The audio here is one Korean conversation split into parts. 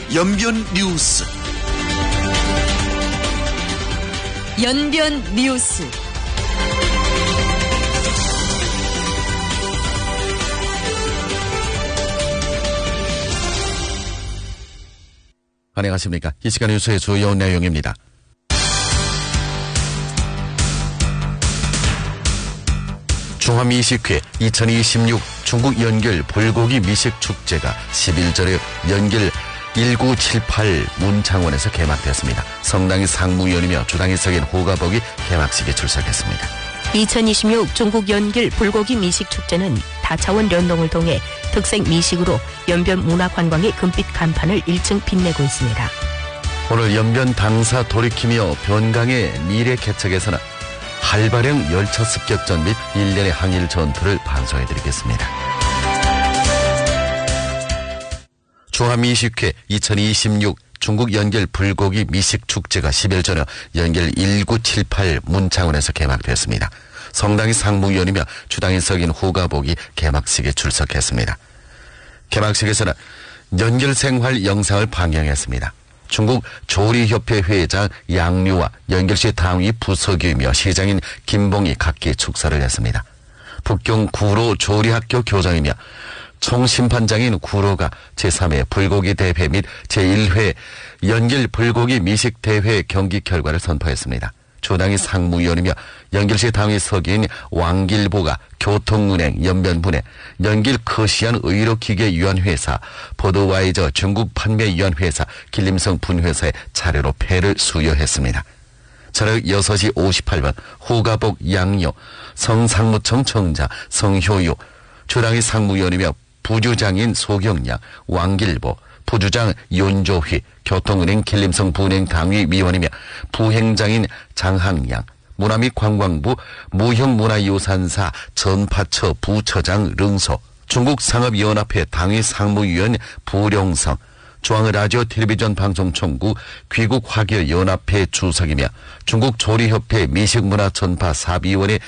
연변 뉴스. 연변 뉴스. 안녕하십니까. 이 시간 뉴스의 주요 내용입니다. 중화미식회 2026 중국 연결 불고기 미식 축제가 11절에 연결 1978 문창원에서 개막되었습니다. 성당의 상무위원이며 주당이 석인 호가복이 개막식에 출석했습니다. 2026 중국 연길 불고기 미식 축제는 다차원 연동을 통해 특색 미식으로 연변 문화관광의 금빛 간판을 1층 빛내고 있습니다. 오늘 연변 당사 돌이키며 변강의 미래 개척에서는 활발형 열차 습격전 및 일련의 항일 전투를 방송해드리겠습니다. 중화미식회 2026 중국 연결 불고기 미식 축제가 10일 저녁 연결 1978 문창원에서 개막되었습니다. 성당의 상무위원이며 주당인 석인 호가복이 개막식에 출석했습니다. 개막식에서는 연결 생활 영상을 방영했습니다. 중국 조리협회 회장 양류와 연결시 당위 부서기이며 시장인 김봉이 각기 축사를 했습니다. 북경 구로 조리학교 교장이며 총심판장인 구로가 제3회 불고기 대회 및 제1회 연길 불고기 미식 대회 경기 결과를 선포했습니다. 주당이 상무위원이며 연길시 당위 서기인 왕길보가 교통은행 연변분해 연길 커시안 의료기계위원회사 보드와이저 중국 판매위원회사 길림성 분회사의 차례로 패를 수여했습니다. 저녁 6시 58분 호가복 양요 성상무청 청장 성효유 주당이 상무위원이며 부주장인 소경양 왕길보 부주장 윤조휘 교통은행 길림성 분행당위위원이며 부행장인 장항양 문화 및 관광부 무형문화유산사 전파처 부처장 릉소 중국 상업연합회 당위 상무위원 부룡성 중앙라디오 텔레비전 방송총국 귀국화교연합회 주석이며 중국 조리협회 미식문화전파 사비위원회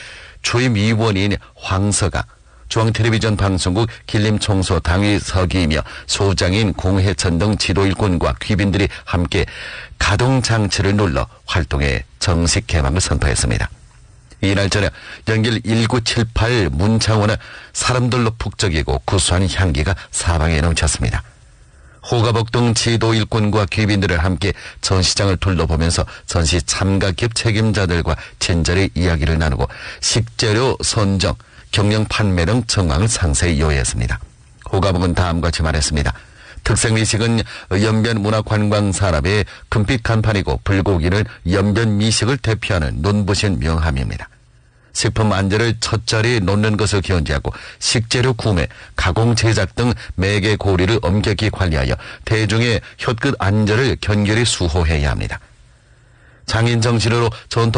주임위원인 황서강 중앙텔레비전 방송국 길림청소 당위 서기이며 소장인 공해천 등 지도일꾼과 귀빈들이 함께 가동장치를 눌러 활동의 정식 개막을 선포했습니다. 이날 저녁 연길 1978 문창원은 사람들로 북적이고 구수한 향기가 사방에 넘쳤습니다. 호가복 등 지도일꾼과 귀빈들을 함께 전시장을 둘러보면서 전시 참가기업 책임자들과 친절히 이야기를 나누고 식재료 선정, 경영 판매 등 정황을 상세히 요했습니다. 호가복은 다음과 같이 말했습니다. 특색미식은 연변 문화관광산업의 금빛 간판이고 불고기는 연변 미식을 대표하는 눈부신 명함입니다. 식품 안전을 첫 자리에 놓는 것을 견지하고 식재료 구매, 가공 제작 등 매개 고리를 엄격히 관리하여 대중의 혀끝 안전을 견결히 수호해야 합니다. 장인 정신으로 전통